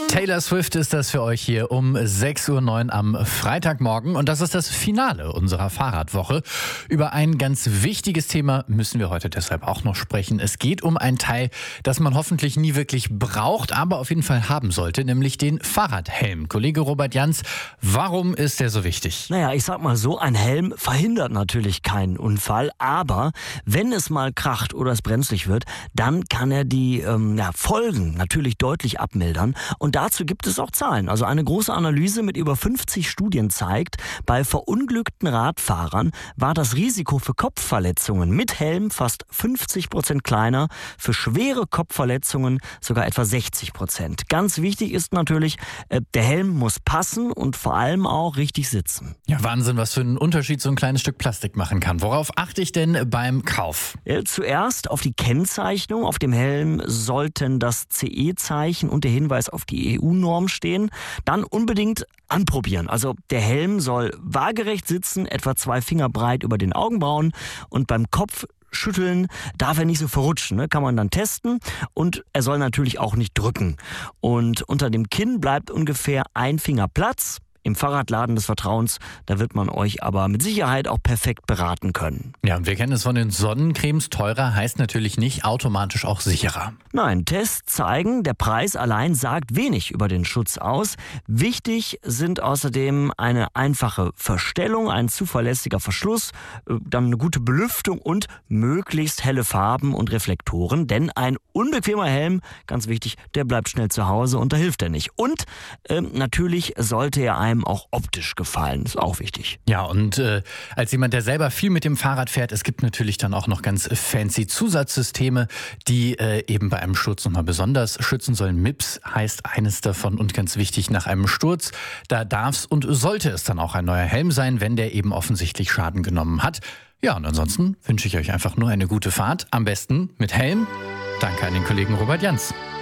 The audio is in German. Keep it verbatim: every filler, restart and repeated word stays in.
Taylor Swift ist das für euch hier um sechs Uhr neun am Freitagmorgen und das ist das Finale unserer Fahrradwoche. Über ein ganz wichtiges Thema müssen wir heute deshalb auch noch sprechen. Es geht um ein Teil, das man hoffentlich nie wirklich braucht, aber auf jeden Fall haben sollte, nämlich den Fahrradhelm. Kollege Robert Jans, warum ist der so wichtig? Naja, ich sag mal so, ein Helm verhindert natürlich keinen Unfall, aber wenn es mal kracht oder es brenzlig wird, dann kann er die ähm, ja, Folgen natürlich deutlich abmildern und dazu gibt es auch Zahlen. Also eine große Analyse mit über fünfzig Studien zeigt, bei verunglückten Radfahrern war das Risiko für Kopfverletzungen mit Helm fast fünfzig Prozent kleiner, für schwere Kopfverletzungen sogar etwa sechzig Prozent. Ganz wichtig ist natürlich, äh, der Helm muss passen und vor allem auch richtig sitzen. Ja, Wahnsinn, was für einen Unterschied so ein kleines Stück Plastik machen kann. Worauf achte ich denn beim Kauf? Äh, zuerst auf die Kennzeichnung. Auf dem Helm sollten das C E-Zeichen und der Hinweis auf die E U-Norm stehen. Dann unbedingt anprobieren. Also der Helm soll waagerecht sitzen, etwa zwei Finger breit über den Augenbrauen und beim Kopf schütteln darf er nicht so verrutschen, ne? Kann man dann testen und er soll natürlich auch nicht drücken. Und unter dem Kinn bleibt ungefähr ein Finger Platz. Im Fahrradladen des Vertrauens, da wird man euch aber mit Sicherheit auch perfekt beraten können. Ja, und wir kennen es von den Sonnencremes. Teurer heißt natürlich nicht automatisch auch sicherer. Nein, Tests zeigen, der Preis allein sagt wenig über den Schutz aus. Wichtig sind außerdem eine einfache Verstellung, ein zuverlässiger Verschluss, dann eine gute Belüftung und möglichst helle Farben und Reflektoren. Denn ein unbequemer Helm, ganz wichtig, der bleibt schnell zu Hause und da hilft er nicht. Und äh, natürlich sollte er einem auch optisch gefallen, ist auch wichtig. Ja, und äh, als jemand, der selber viel mit dem Fahrrad fährt, es gibt natürlich dann auch noch ganz fancy Zusatzsysteme, die äh, eben bei einem Sturz nochmal besonders schützen sollen. M I P S heißt eines davon und ganz wichtig nach einem Sturz. Da darf es und sollte es dann auch ein neuer Helm sein, wenn der eben offensichtlich Schaden genommen hat. Ja, und ansonsten wünsche ich euch einfach nur eine gute Fahrt, am besten mit Helm. Danke an den Kollegen Robert Jans.